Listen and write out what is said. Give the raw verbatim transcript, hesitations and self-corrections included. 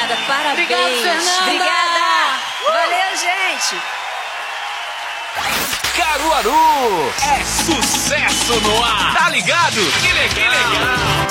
Fernanda. Parabéns. Obrigado, Fernanda. Obrigada. Uh! Valeu, gente. Caruaru é sucesso no ar. Tá ligado? Que legal. Que legal.